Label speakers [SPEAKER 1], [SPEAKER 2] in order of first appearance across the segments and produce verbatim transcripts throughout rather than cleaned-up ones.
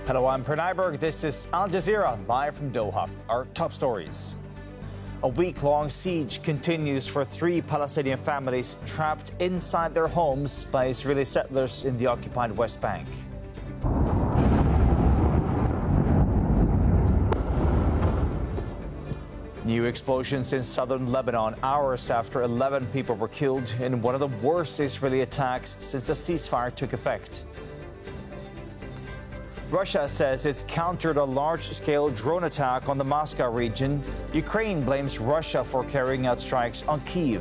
[SPEAKER 1] Hello, I'm Per Nyberg. This is Al Jazeera, live from Doha. Our top stories. A week-long siege continues for three Palestinian families trapped inside their homes by Israeli settlers in the occupied West Bank. New explosions in southern Lebanon hours after eleven people were killed in one of the worst Israeli attacks since the ceasefire took effect. Russia says it's countered a large-scale drone attack on the Moscow region. Ukraine blames Russia for carrying out strikes on Kyiv.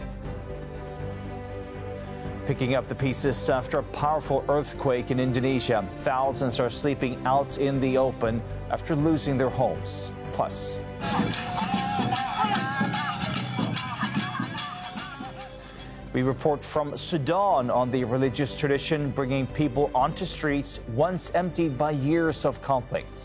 [SPEAKER 1] Picking up the pieces after a powerful earthquake in Indonesia. Thousands are sleeping out in the open after losing their homes. Plus, we report from Sudan on the religious tradition bringing people onto streets once emptied by years of conflict.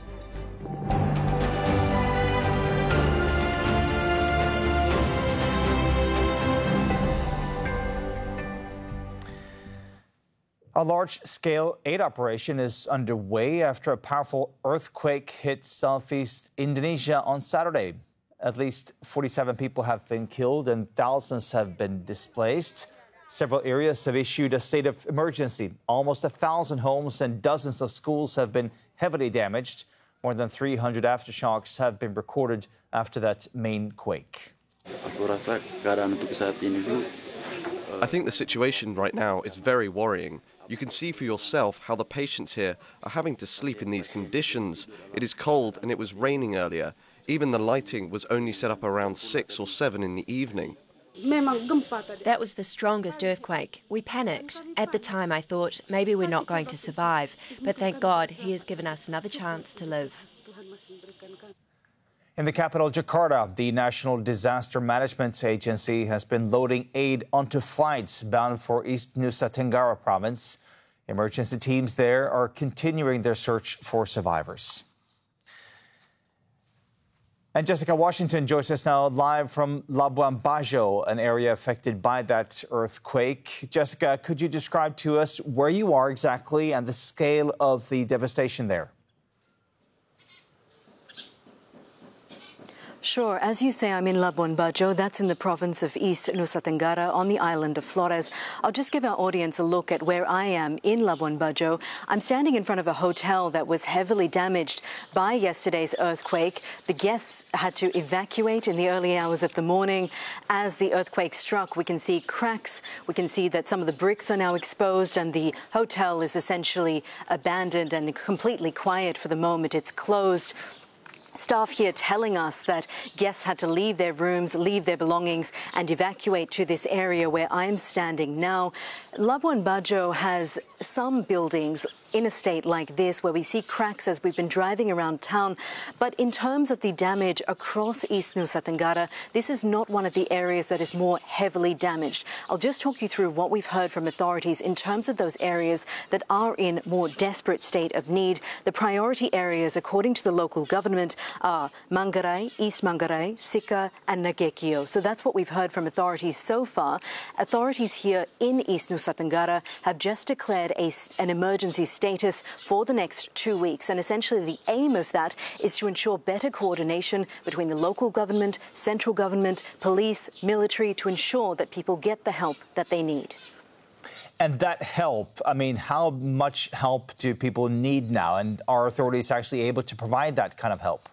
[SPEAKER 1] A large-scale aid operation is underway after a powerful earthquake hit southeast Indonesia on Saturday. At least forty-seven people have been killed and thousands have been displaced. Several areas have issued a state of emergency. Almost a thousand homes and dozens of schools have been heavily damaged. More than three hundred aftershocks have been recorded after that main quake.
[SPEAKER 2] I think the situation right now is very worrying. You can see for yourself how the patients here are having to sleep in these conditions. It is cold and it was raining earlier. Even the lighting was only set up around six or seven in the evening.
[SPEAKER 3] That was the strongest earthquake. We panicked. At the time I thought maybe we're not going to survive, but thank God he has given us another chance to live.
[SPEAKER 1] In the capital, Jakarta, the National Disaster Management Agency has been loading aid onto flights bound for East Nusa Tenggara province. Emergency teams there are continuing their search for survivors. And Jessica Washington joins us now live from Labuan Bajo, an area affected by that earthquake. Jessica, could you describe to us where you are exactly and the scale of the devastation there?
[SPEAKER 4] Sure. As you say, I'm in Labuan Bajo. That's in the province of East Nusa Tenggara on the island of Flores. I'll just give our audience a look at where I am in Labuan Bajo. I'm standing in front of a hotel that was heavily damaged by yesterday's earthquake. The guests had to evacuate in the early hours of the morning. As the earthquake struck, we can see cracks. We can see that some of the bricks are now exposed and the hotel is essentially abandoned and completely quiet for the moment. It's closed. Staff here telling us that guests had to leave their rooms, leave their belongings and evacuate to this area where I'm standing now. Labuan Bajo has some buildings in a state like this where we see cracks as we've been driving around town. But in terms of the damage across East Nusa Tenggara, this is not one of the areas that is more heavily damaged. I'll just talk you through what we've heard from authorities in terms of those areas that are in more desperate state of need. The priority areas, according to the local government, are Manggarai, East Manggarai, Sika and Nagekio. So that's what we've heard from authorities so far. Authorities here in East Nusa Tenggara have just declared a, an emergency status for the next two weeks. And essentially the aim of that is to ensure better coordination between the local government, central government, police, military, to ensure that people get the help that they need.
[SPEAKER 1] And that help, I mean, how much help do people need now? And are authorities actually able to provide that kind of help?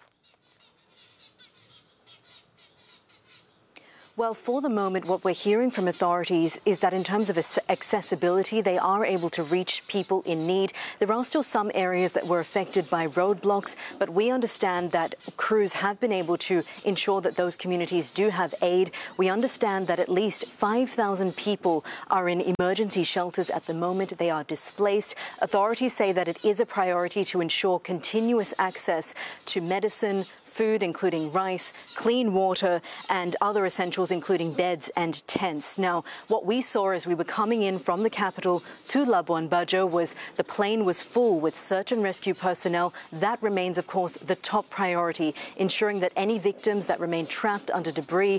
[SPEAKER 4] Well, for the moment, what we're hearing from authorities is that in terms of accessibility, they are able to reach people in need. There are still some areas that were affected by roadblocks, but we understand that crews have been able to ensure that those communities do have aid. We understand that at least five thousand people are in emergency shelters at the moment. They are displaced. Authorities say that it is a priority to ensure continuous access to medicine, food, including rice, clean water, and other essentials, including beds and tents. Now, what we saw as we were coming in from the capital to Labuan Bajo was the plane was full with search and rescue personnel. That remains, of course, the top priority, ensuring that any victims that remain trapped under debris